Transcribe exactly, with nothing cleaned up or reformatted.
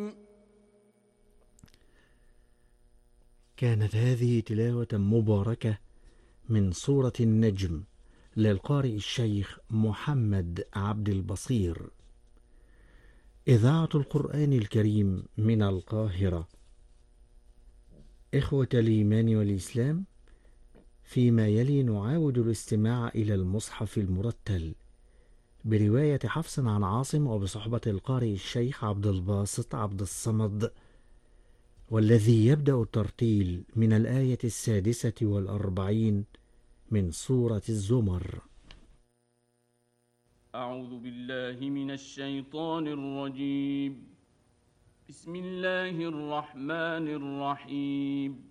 كانت هذه تلاوة مباركة من سورة النجم للقارئ الشيخ محمد عبد البصير. إذاعة القرآن الكريم من القاهرة. إخوة الإيمان والإسلام، فيما يلي نعاود الاستماع إلى المصحف المرتل برواية حفص عن عاصم وبصحبة القارئ الشيخ عبد الباسط عبد الصمد، والذي يبدأ الترتيل من الآية السادسة والأربعين من سورة الزمر. أعوذ بالله من الشيطان الرجيم. بسم الله الرحمن الرحيم.